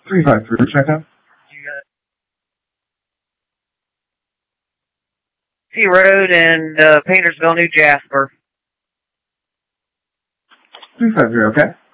353, check out. T Road and Paintersville, New Jasper. 353, okay.